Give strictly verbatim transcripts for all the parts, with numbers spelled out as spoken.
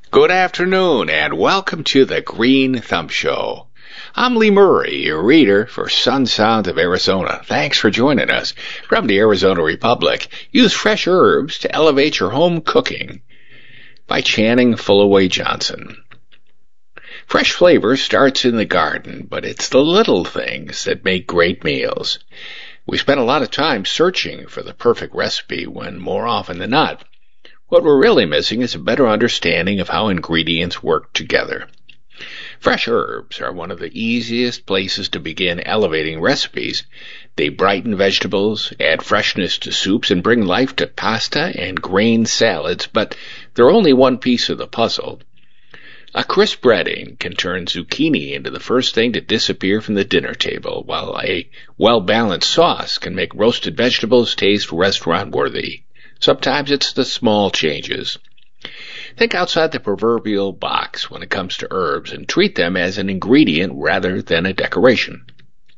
Good afternoon, and welcome to the Green Thumb Show. I'm Lee Murray, your reader for Sun Sounds of Arizona. Thanks for joining us. From the Arizona Republic, use fresh herbs to elevate your home cooking. By Channing Fullaway Johnson. Fresh flavor starts in the garden, but it's the little things that make great meals. We spend a lot of time searching for the perfect recipe when, more often than not, what we're really missing is a better understanding of how ingredients work together. Fresh herbs are one of the easiest places to begin elevating recipes. They brighten vegetables, add freshness to soups, and bring life to pasta and grain salads, but they're only one piece of the puzzle. A crisp breading can turn zucchini into the first thing to disappear from the dinner table, while a well-balanced sauce can make roasted vegetables taste restaurant-worthy. Sometimes it's the small changes. Think outside the proverbial box when it comes to herbs and treat them as an ingredient rather than a decoration.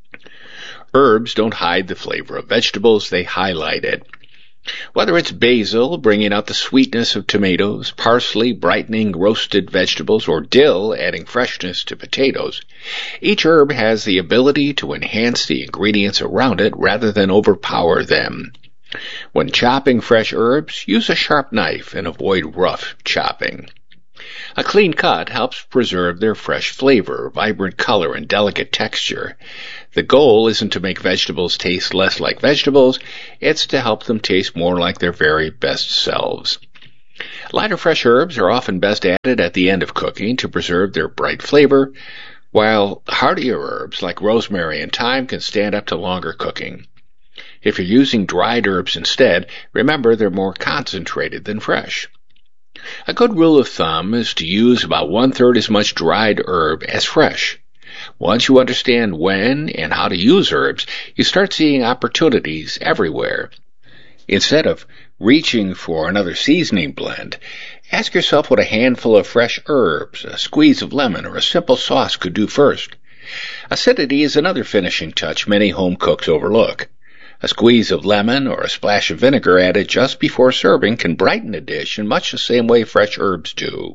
Herbs don't hide the flavor of vegetables, they highlight it. Whether it's basil bringing out the sweetness of tomatoes, parsley brightening roasted vegetables, or dill adding freshness to potatoes, each herb has the ability to enhance the ingredients around it rather than overpower them. When chopping fresh herbs, use a sharp knife and avoid rough chopping. A clean cut helps preserve their fresh flavor, vibrant color, and delicate texture. The goal isn't to make vegetables taste less like vegetables, it's to help them taste more like their very best selves. Lighter fresh herbs are often best added at the end of cooking to preserve their bright flavor, while heartier herbs like rosemary and thyme can stand up to longer cooking. If you're using dried herbs instead, remember they're more concentrated than fresh. A good rule of thumb is to use about one-third as much dried herb as fresh. Once you understand when and how to use herbs, you start seeing opportunities everywhere. Instead of reaching for another seasoning blend, ask yourself what a handful of fresh herbs, a squeeze of lemon, or a simple sauce could do first. Acidity is another finishing touch many home cooks overlook. A squeeze of lemon or a splash of vinegar added just before serving can brighten a dish in much the same way fresh herbs do.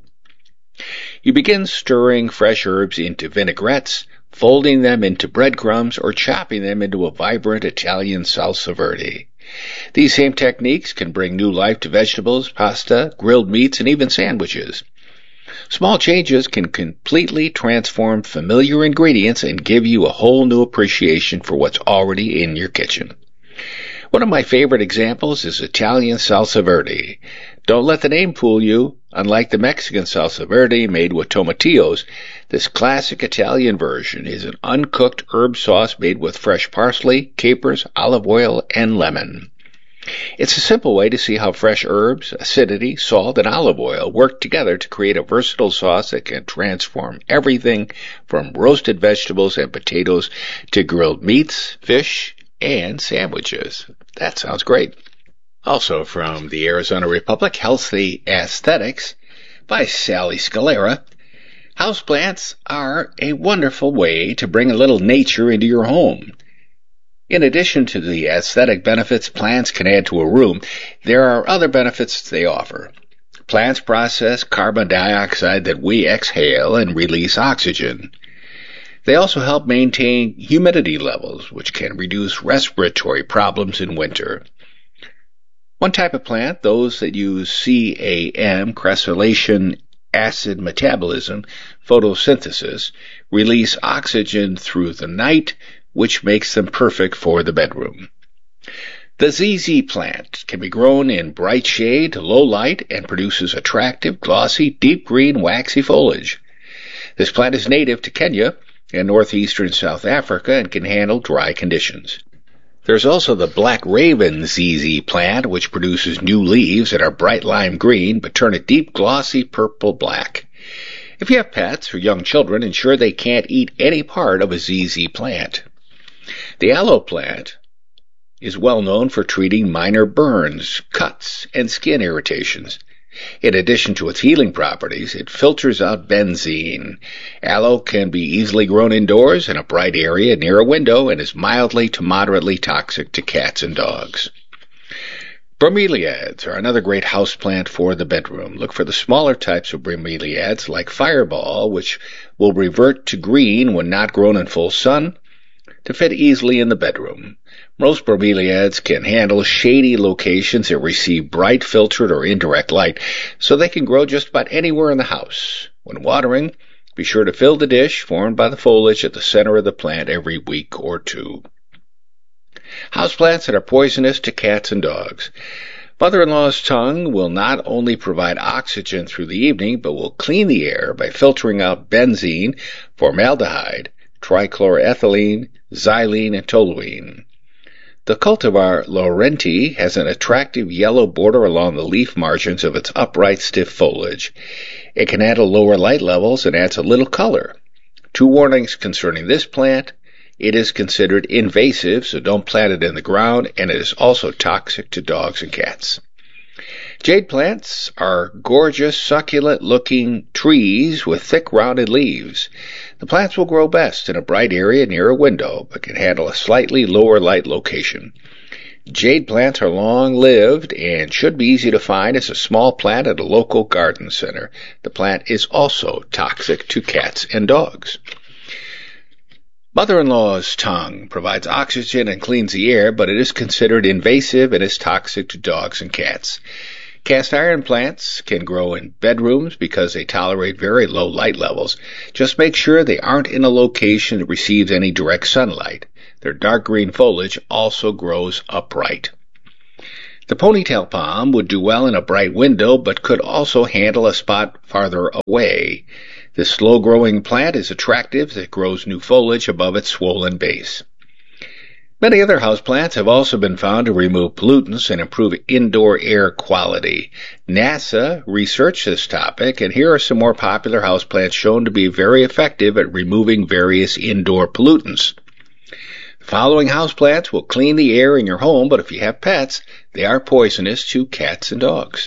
You begin stirring fresh herbs into vinaigrettes, folding them into breadcrumbs, or chopping them into a vibrant Italian salsa verde. These same techniques can bring new life to vegetables, pasta, grilled meats, and even sandwiches. Small changes can completely transform familiar ingredients and give you a whole new appreciation for what's already in your kitchen. One of my favorite examples is Italian salsa verde. Don't let the name fool you. Unlike the Mexican salsa verde made with tomatillos, this classic Italian version is an uncooked herb sauce made with fresh parsley, capers, olive oil, and lemon. It's a simple way to see how fresh herbs, acidity, salt, and olive oil work together to create a versatile sauce that can transform everything from roasted vegetables and potatoes to grilled meats, fish, and sandwiches. That sounds great. Also from the Arizona Republic, Healthy Aesthetics by Sally Scalera. Houseplants are a wonderful way to bring a little nature into your home. In addition to the aesthetic benefits plants can add to a room, there are other benefits they offer. Plants process carbon dioxide that we exhale and release oxygen. They also help maintain humidity levels, which can reduce respiratory problems in winter. One type of plant, those that use C A M, cressolation acid metabolism, photosynthesis, release oxygen through the night, which makes them perfect for the bedroom. The Z Z plant can be grown in bright shade, low light, and produces attractive, glossy, deep green, waxy foliage. This plant is native to Kenya and northeastern South Africa and can handle dry conditions. There's also the Black Raven Z Z plant, which produces new leaves that are bright lime green but turn a deep, glossy purple-black. If you have pets or young children, ensure they can't eat any part of a Z Z plant. The aloe plant is well known for treating minor burns, cuts, and skin irritations. In addition to its healing properties, it filters out benzene. Aloe can be easily grown indoors in a bright area near a window and is mildly to moderately toxic to cats and dogs. Bromeliads are another great houseplant for the bedroom. Look for the smaller types of bromeliads like Fireball, which will revert to green when not grown in full sun, to fit easily in the bedroom. Most bromeliads can handle shady locations that receive bright filtered or indirect light, so they can grow just about anywhere in the house. When watering, be sure to fill the dish formed by the foliage at the center of the plant every week or two. Houseplants that are poisonous to cats and dogs. Mother-in-law's tongue will not only provide oxygen through the evening, but will clean the air by filtering out benzene, formaldehyde, trichloroethylene, xylene, and toluene. The cultivar Laurenti has an attractive yellow border along the leaf margins of its upright, stiff foliage. It can handle lower light levels and adds a little color. Two warnings concerning this plant. It is considered invasive, so don't plant it in the ground, and it is also toxic to dogs and cats. Jade plants are gorgeous, succulent-looking trees with thick, rounded leaves. The plants will grow best in a bright area near a window, but can handle a slightly lower light location. Jade plants are long-lived and should be easy to find as a small plant at a local garden center. The plant is also toxic to cats and dogs. Mother-in-law's tongue provides oxygen and cleans the air, but it is considered invasive and is toxic to dogs and cats. Cast iron plants can grow in bedrooms because they tolerate very low light levels. Just make sure they aren't in a location that receives any direct sunlight. Their dark green foliage also grows upright. The ponytail palm would do well in a bright window, but could also handle a spot farther away. This slow-growing plant is attractive as it grows new foliage above its swollen base. Many other houseplants have also been found to remove pollutants and improve indoor air quality. NASA researched this topic, and here are some more popular houseplants shown to be very effective at removing various indoor pollutants. The following houseplants will clean the air in your home, but if you have pets, they are poisonous to cats and dogs.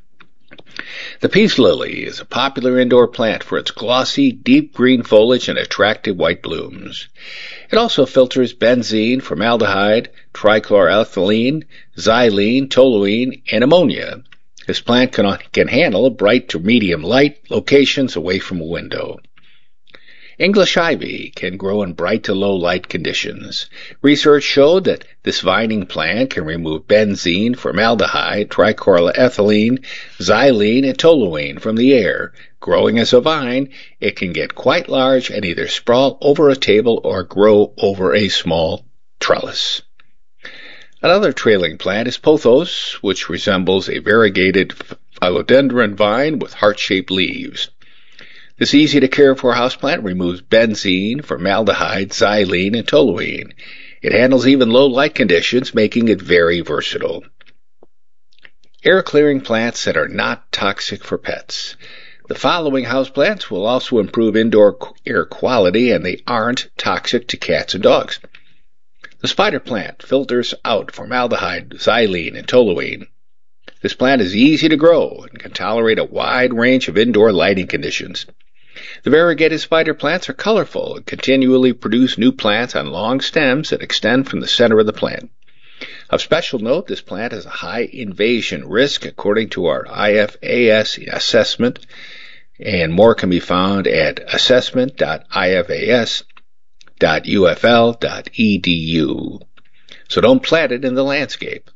The peace lily is a popular indoor plant for its glossy, deep green foliage and attractive white blooms. It also filters benzene, formaldehyde, trichloroethylene, xylene, toluene, and ammonia. This plant can, can handle bright to medium light locations away from a window. English ivy can grow in bright to low light conditions. Research showed that this vining plant can remove benzene, formaldehyde, trichloroethylene, xylene, and toluene from the air. Growing as a vine, it can get quite large and either sprawl over a table or grow over a small trellis. Another trailing plant is pothos, which resembles a variegated philodendron vine with heart-shaped leaves. This easy-to-care-for houseplant removes benzene, formaldehyde, xylene, and toluene. It handles even low light conditions, making it very versatile. Air-clearing plants that are not toxic for pets. The following houseplants will also improve indoor air quality, and they aren't toxic to cats and dogs. The spider plant filters out formaldehyde, xylene, and toluene. This plant is easy to grow and can tolerate a wide range of indoor lighting conditions. The variegated spider plants are colorful and continually produce new plants on long stems that extend from the center of the plant. Of special note, this plant has a high invasion risk according to our I F A S assessment, and more can be found at assessment dot I F A S dot U F L dot E D U. So don't plant it in the landscape.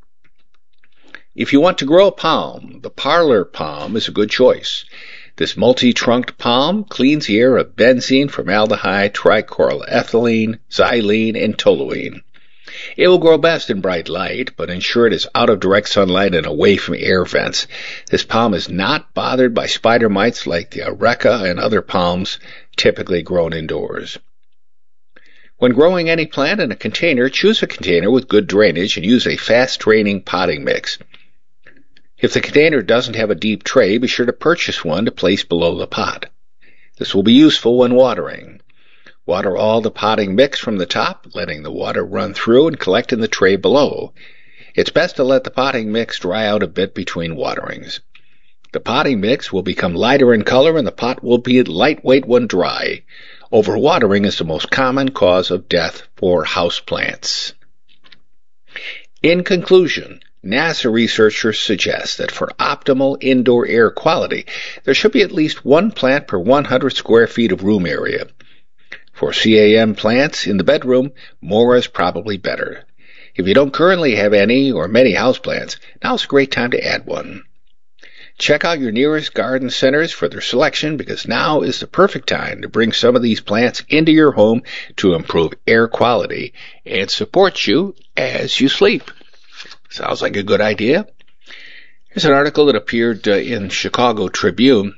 If you want to grow a palm, the parlor palm is a good choice. This multi-trunked palm cleans the air of benzene, formaldehyde, trichloroethylene, xylene, and toluene. It will grow best in bright light, but ensure it is out of direct sunlight and away from air vents. This palm is not bothered by spider mites like the areca and other palms typically grown indoors. When growing any plant in a container, choose a container with good drainage and use a fast-draining potting mix. If the container doesn't have a deep tray, be sure to purchase one to place below the pot. This will be useful when watering. Water all the potting mix from the top, letting the water run through and collect in the tray below. It's best to let the potting mix dry out a bit between waterings. The potting mix will become lighter in color and the pot will be lightweight when dry. Overwatering is the most common cause of death for houseplants. In conclusion, NASA researchers suggest that for optimal indoor air quality, there should be at least one plant per one hundred square feet of room area. For C A M plants in the bedroom, more is probably better. If you don't currently have any or many houseplants, now's a great time to add one. Check out your nearest garden centers for their selection, because now is the perfect time to bring some of these plants into your home to improve air quality and support you as you sleep. Sounds like a good idea. Here's an article that appeared uh, in Chicago Tribune.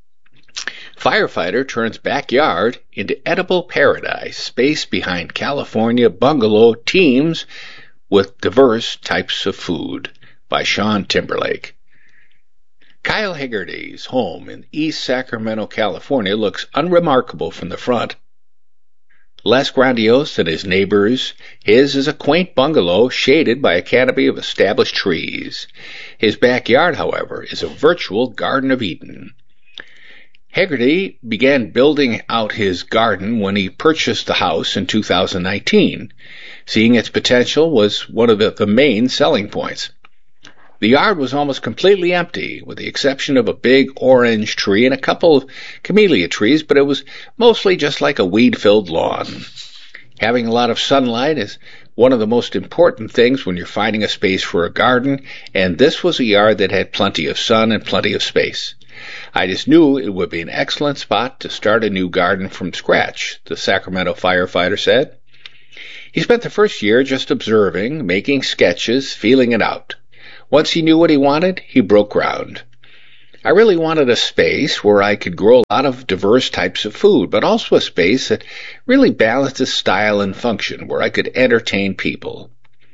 Firefighter turns backyard into edible paradise. Space behind California bungalow teams with diverse types of food, by Sean Timberlake. Kyle Hegarty's home in East Sacramento, California looks unremarkable from the front. Less grandiose than his neighbors, his is a quaint bungalow shaded by a canopy of established trees. His backyard, however, is a virtual Garden of Eden. Hegarty began building out his garden when he purchased the house in two thousand nineteen. Seeing its potential was one of the, the main selling points. The yard was almost completely empty, with the exception of a big orange tree and a couple of camellia trees, but it was mostly just like a weed-filled lawn. Having a lot of sunlight is one of the most important things when you're finding a space for a garden, and this was a yard that had plenty of sun and plenty of space. I just knew it would be an excellent spot to start a new garden from scratch, the Sacramento firefighter said. He spent the first year just observing, making sketches, feeling it out. Once he knew what he wanted, he broke ground. I really wanted a space where I could grow a lot of diverse types of food, but also a space that really balances style and function, where I could entertain people.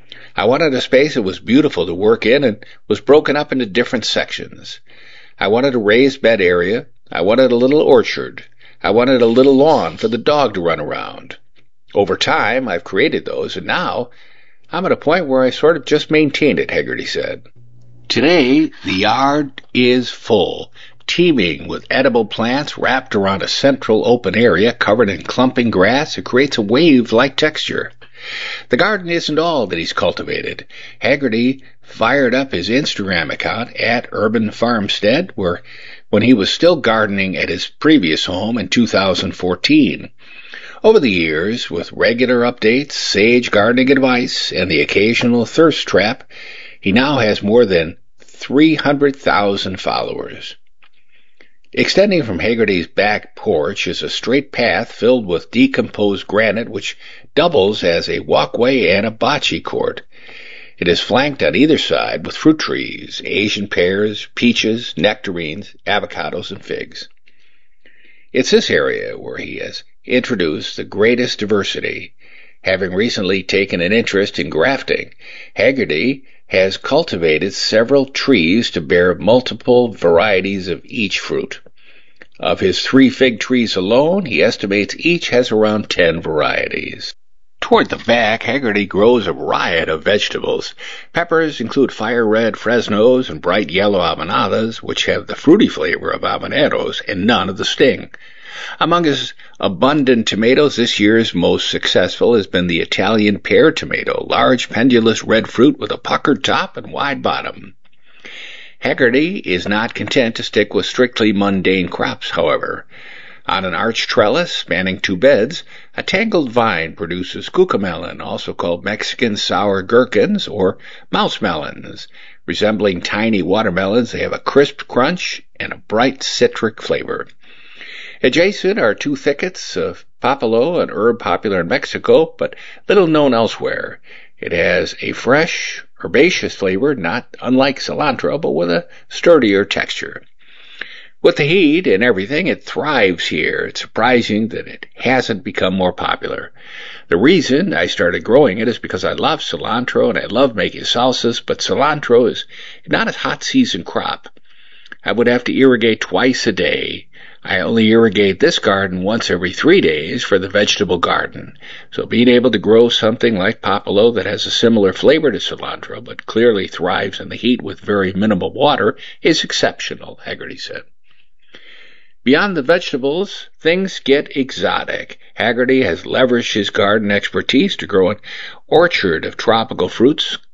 I wanted a space that was beautiful to work in and was broken up into different sections. I wanted a raised bed area. I wanted a little orchard. I wanted a little lawn for the dog to run around. Over time, I've created those, and now I'm at a point where I sort of just maintain it, Hegarty said. Today, the yard is full, teeming with edible plants wrapped around a central open area covered in clumping grass. It creates a wave-like texture. The garden isn't all that he's cultivated. Hegarty fired up his Instagram account at Urban Farmstead, where when he was still gardening at his previous home in two thousand fourteen. Over the years, with regular updates, sage gardening advice, and the occasional thirst trap, he now has more than three hundred thousand followers. Extending from Hegarty's back porch is a straight path filled with decomposed granite which doubles as a walkway and a bocce court. It is flanked on either side with fruit trees, Asian pears, peaches, nectarines, avocados, and figs. It's this area where he has introduced the greatest diversity. Having recently taken an interest in grafting, Hegarty has cultivated several trees to bear multiple varieties of each fruit. Of his three fig trees alone, he estimates each has around ten varieties. Toward the back, Hegarty grows a riot of vegetables. Peppers include fire red Fresnos and bright yellow Avenadas, which have the fruity flavor of habaneros and none of the sting. Among his abundant tomatoes, this year's most successful has been the Italian pear tomato, large pendulous red fruit with a puckered top and wide bottom. Hegarty is not content to stick with strictly mundane crops, however. On an arched trellis spanning two beds, a tangled vine produces cucamelon, also called Mexican sour gherkins or mouse melons. Resembling tiny watermelons, they have a crisp crunch and a bright citric flavor. Adjacent are two thickets of papalo, an herb popular in Mexico, but little known elsewhere. It has a fresh, herbaceous flavor, not unlike cilantro, but with a sturdier texture. With the heat and everything, it thrives here. It's surprising that it hasn't become more popular. The reason I started growing it is because I love cilantro and I love making salsas, but cilantro is not a hot season crop. I would have to irrigate twice a day. I only irrigate this garden once every three days for the vegetable garden. So being able to grow something like papalo that has a similar flavor to cilantro but clearly thrives in the heat with very minimal water is exceptional, Hegarty said. Beyond the vegetables, things get exotic. Hegarty has leveraged his garden expertise to grow an orchard of tropical fruits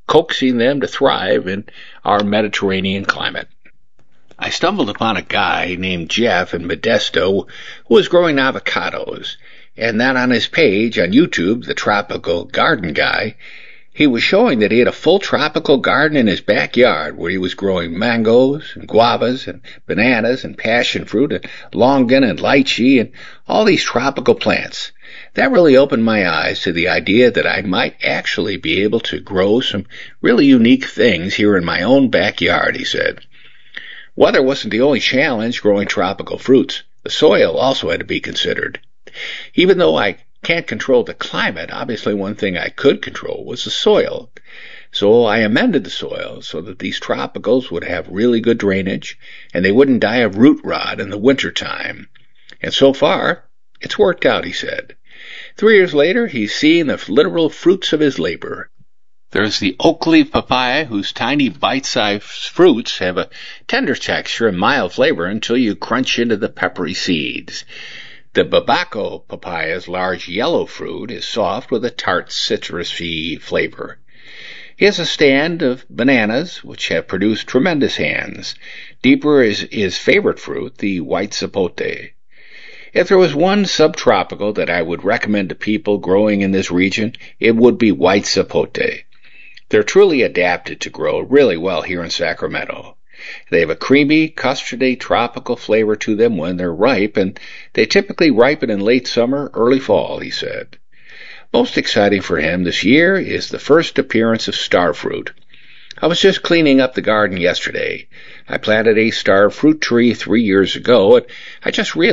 coaxing them to thrive in our Mediterranean climate. I stumbled upon a guy named Jeff in Modesto who was growing avocados, and then on his page on YouTube, The Tropical Garden Guy, he was showing that he had a full tropical garden in his backyard where he was growing mangoes and guavas and bananas and passion fruit and longan and lychee and all these tropical plants. That really opened my eyes to the idea that I might actually be able to grow some really unique things here in my own backyard, he said. Weather wasn't the only challenge growing tropical fruits. The soil also had to be considered. Even though I can't control the climate, obviously one thing I could control was the soil. So I amended the soil so that these tropicals would have really good drainage and they wouldn't die of root rot in the wintertime. And so far, it's worked out, he said. Three years later, he's seeing the literal fruits of his labor. There's the oak leaf papaya, whose tiny bite-sized fruits have a tender texture and mild flavor until you crunch into the peppery seeds. The Babaco papaya's large yellow fruit is soft with a tart citrusy flavor. He has a stand of bananas, which have produced tremendous hands. Deeper is his favorite fruit, the white zapote. If there was one subtropical that I would recommend to people growing in this region, it would be white zapote. They're truly adapted to grow really well here in Sacramento. They have a creamy, custardy, tropical flavor to them when they're ripe, and they typically ripen in late summer, early fall, he said. Most exciting for him this year is the first appearance of starfruit. I was just cleaning up the garden yesterday. I planted a starfruit tree three years ago, and I just realized